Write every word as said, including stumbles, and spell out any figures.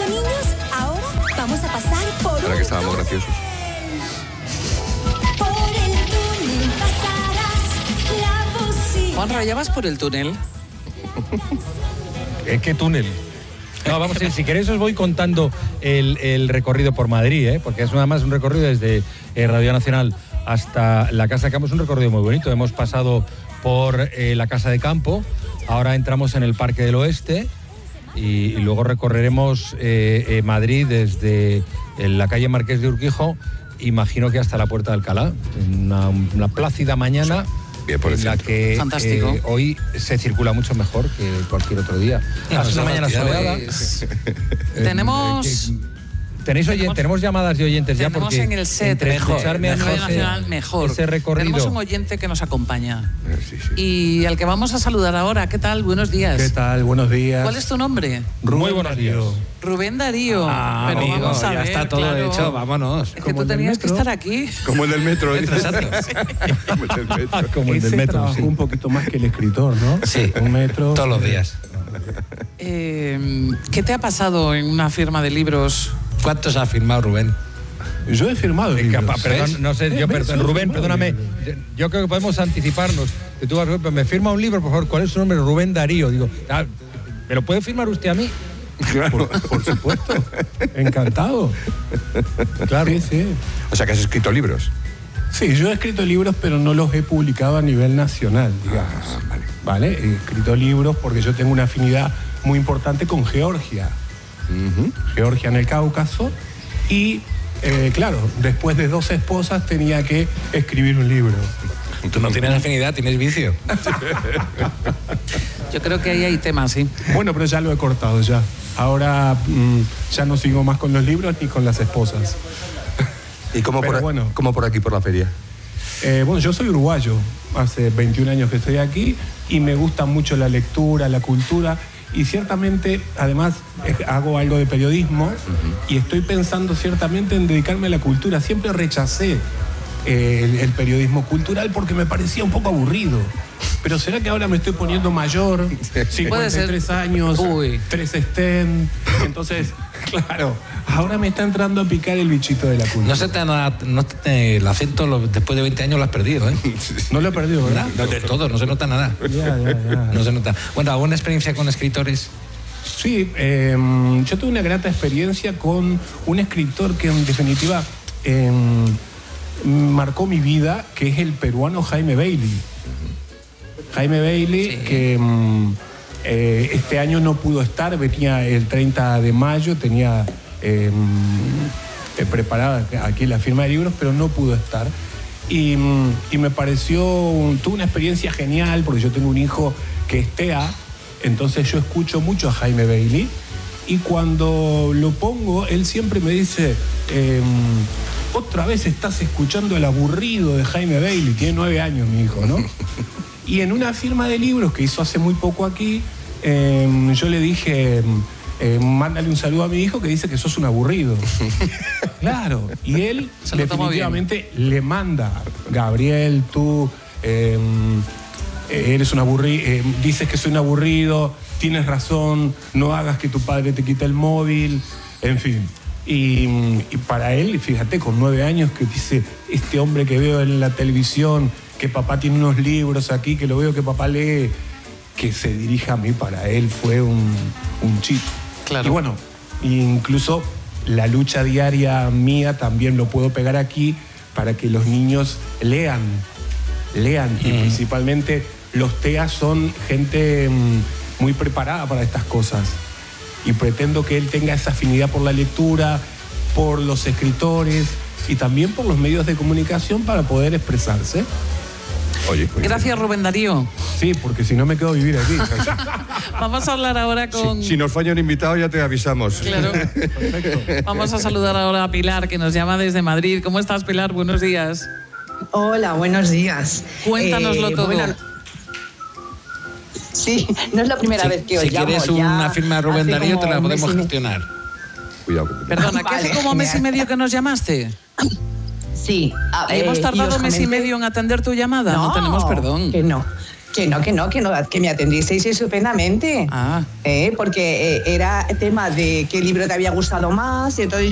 eso, niños, ahora vamos a pasar por Ahora un que estábamos túnel. graciosos. Por el túnel pasarás la bocina. Juanra, ¿ya vas por el túnel? ¿Eh, ¿Qué túnel? No, vamos a ir, si queréis os voy contando el, el recorrido por Madrid, ¿eh? Porque es nada más un recorrido desde eh, Radio Nacional hasta la Casa de Campo. Es un recorrido muy bonito. Hemos pasado por eh, la Casa de Campo, ahora entramos en el Parque del Oeste y, y luego recorreremos eh, eh, Madrid desde eh, la calle Marqués de Urquijo, imagino que hasta la Puerta de Alcalá, una, una plácida mañana. Bien por el en la centro. que Fantástico. eh, hoy se circula mucho mejor que cualquier otro día. Ya, Es pues, una mañana soleada. pues, Eh, tenemos- eh, que- Tenéis oyen- tenemos- tenemos llamadas de oyentes ya Tenemos porque en el set entre mejor, escucharme a en mí Radio ese- Nacional mejor. ese recorrido. Tenemos un oyente que nos acompaña Eh, sí, sí. y al que vamos a saludar ahora. ¿Qué tal? Buenos días. ¿Qué tal? Buenos días. ¿Cuál es tu nombre? Muy buenos días. Rubén Darío. Ah, Pero amigo, vamos a ya ver, está todo claro. hecho, vámonos. Es que Como tú el del tenías que metro. estar aquí. Como el del metro. ¿eh? Exacto. Como el del metro. Ah, como el Ese del metro. trabajó Sí. un poquito más que el escritor, ¿no? Sí, Un metro. todos los días. Eh, ¿Qué te ha pasado en una firma de libros? ¿Cuántos ha firmado Rubén? Yo he firmado Eh, libros. capa- perdón, no sé, Eh, yo, ves, perdón, yo he Rubén, firmado perdóname. libros. Yo creo que podemos anticiparnos. Que tú vas, me firma un libro, por favor. ¿Cuál es su nombre? Rubén Darío. Digo, ah, ¿me lo puede firmar usted a mí? Claro. Por supuesto. Encantado. Claro. Sí, sí. O sea, que has escrito libros. Sí, yo he escrito libros, pero no los he publicado a nivel nacional, digamos. Ah, vale. ¿Vale? He escrito libros porque yo tengo una afinidad muy importante con Georgia. Ujú. Georgia en el Cáucaso. Y, eh, claro, después de dos esposas tenía que escribir un libro. Tú no tienes afinidad, tienes vicio. Yo creo que ahí hay temas, sí. Bueno, pero ya lo he cortado ya. Ahora mm, ya no sigo más con los libros ni con las esposas. ¿Y cómo Pero por, bueno. cómo por aquí, por la feria? Eh, bueno, yo soy uruguayo. Hace veintiún años que estoy aquí y me gusta mucho la lectura, la cultura. Y ciertamente, además, eh, hago algo de periodismo y estoy pensando ciertamente en dedicarme a la cultura. Siempre rechacé eh, el, el periodismo cultural porque me parecía un poco aburrido. Pero ¿será que ahora me estoy poniendo mayor? cincuenta y tres años, Uy. tres stén. Entonces, claro, ahora me está entrando a picar el bichito de la cultura. No se te ha, no te- el acento lo- después de veinte años lo has perdido, ¿eh? No lo he perdido, ¿verdad? No, del todo, no se nota nada. Ya, ya, ya. No se nota. Bueno, ¿alguna experiencia con escritores? Sí, eh, yo tuve una grata experiencia con un escritor que en definitiva eh, marcó mi vida, que es el peruano Jaime Bailey. Jaime Bailey, Sí. que mm, eh, este año no pudo estar, venía el treinta de mayo, tenía eh, eh, preparada aquí la firma de libros, pero no pudo estar. Y, mm, y me pareció, un- tuve una experiencia genial, porque yo tengo un hijo que es T E A, entonces yo escucho mucho a Jaime Bailey, y cuando lo pongo, él siempre me dice, eh, otra vez estás escuchando el aburrido de Jaime Bailey, tiene nueve años mi hijo, ¿no? Y en una firma de libros que hizo hace muy poco aquí, eh, yo le dije, eh, mándale un saludo a mi hijo que dice que sos un aburrido. Claro, y él Se lo tomó definitivamente le manda, Gabriel, tú eh, eres un aburrido, dices que soy un aburrido, tienes razón, no hagas que tu padre te quite el móvil, en fin. Y, y para él, fíjate, con nueve años que dice, este hombre que veo en la televisión, que papá tiene unos libros aquí, que lo veo que papá lee, que se dirija a mí, para él fue un, un chip. Claro. Y bueno, incluso la lucha diaria mía también lo puedo pegar aquí para que los niños lean, lean. Y principalmente los T E A son gente mm, muy preparada para estas cosas. Y pretendo que él tenga esa afinidad por la lectura, por los escritores y también por los medios de comunicación para poder expresarse. Oye, pues, Gracias, Rubén Darío. Sí, porque si no me quedo a vivir aquí. Vamos a hablar ahora con... Si, si nos falla un invitado, ya te avisamos. Claro. Perfecto. Vamos a saludar ahora a Pilar, que nos llama desde Madrid. ¿Cómo estás, Pilar? Buenos días. Hola, buenos días. Cuéntanoslo Eh, todo. bueno, sí, no es la primera Si, vez que os si llamo. quieres ya una firma de Rubén hace Darío, te como la un podemos mes y me- gestionar. Cuidado. que te- Perdona, ¿que Vale, hace como mes y genial. medio que nos llamaste? Sí. ah, ¿Hemos eh, tardado y os mes y comenté- medio en atender tu llamada? No, tenemos perdón. Que no. Que no, que no, que no, que me atendisteis estupendamente. Ah. Eh, porque eh, era tema de qué libro te había gustado más, y entonces yo